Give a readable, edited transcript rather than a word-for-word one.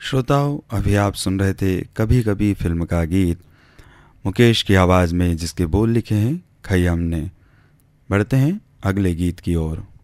श्रोताओं, अभी आप सुन रहे थे कभी कभी फिल्म का गीत मुकेश की आवाज़ में, जिसके बोल लिखे हैं खय्यम ने। बढ़ते हैं अगले गीत की ओर।